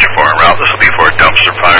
foreign route. This will be for a dumpster fire.